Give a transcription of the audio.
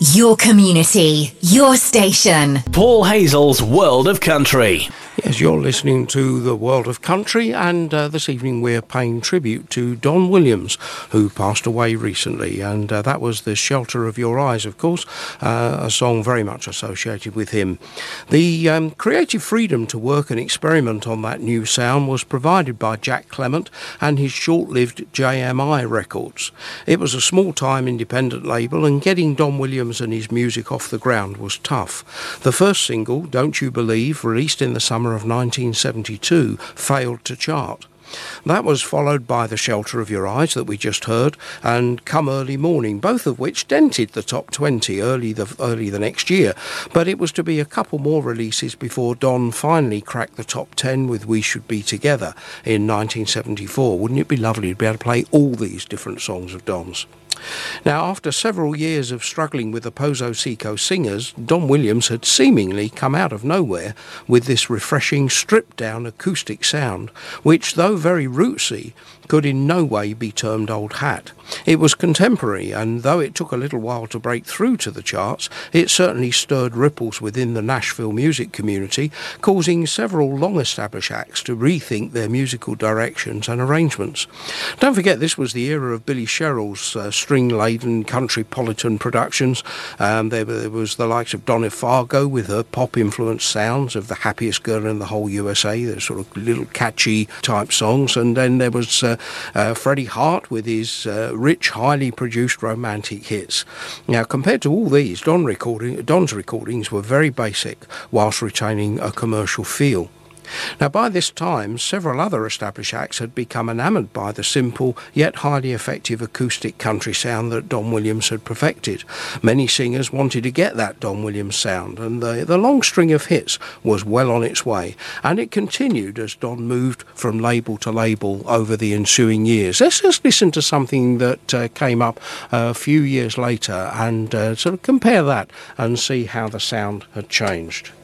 Your community, your station. Paul Hazel's World of Country. Yes, you're listening to The World of Country, and this evening we're paying tribute to Don Williams, who passed away recently, and that was The Shelter of Your Eyes, of course, a song very much associated with him. The creative freedom to work and experiment on that new sound was provided by Jack Clement and his short-lived JMI Records. It was a small-time independent label, and getting Don Williams and his music off the ground was tough. The first single, Don't You Believe, released in the summer of 1972, failed to chart. That was followed by The Shelter of Your Eyes that we just heard and Come Early Morning, both of which dented the top 20 early the next year. But it was to be a couple more releases before Don finally cracked the top 10 with We Should Be Together in 1974. Wouldn't it be lovely to be able to play all these different songs of Don's? Now, after several years of struggling with the Pozo Seco Singers, Don Williams had seemingly come out of nowhere with this refreshing, stripped-down acoustic sound, which, though very rootsy, could in no way be termed old hat. It was contemporary, and though it took a little while to break through to the charts, it certainly stirred ripples within the Nashville music community, causing several long-established acts to rethink their musical directions and arrangements. Don't forget, this was the era of Billy Sherrill's string-laden country-politan productions. There was the likes of Donna Fargo with her pop-influenced sounds of The Happiest Girl in the Whole USA, the sort of little catchy type songs, and then there was Freddie Hart with his rich, highly produced romantic hits. Now, compared to all these, Don's recordings were very basic, whilst retaining a commercial feel. Now, by this time, several other established acts had become enamoured by the simple yet highly effective acoustic country sound that Don Williams had perfected. Many singers wanted to get that Don Williams sound, and the long string of hits was well on its way, and it continued as Don moved from label to label over the ensuing years. Let's just listen to something that came up a few years later and sort of compare that and see how the sound had changed.